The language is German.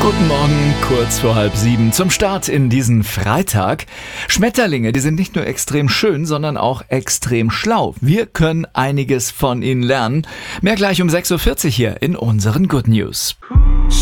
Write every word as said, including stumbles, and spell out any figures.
Guten Morgen, kurz vor halb sieben zum Start in diesen Freitag. Schmetterlinge, die sind nicht nur extrem schön, sondern auch extrem schlau. Wir können einiges von ihnen lernen. Mehr gleich um sechs Uhr vierzig hier in unseren Good News.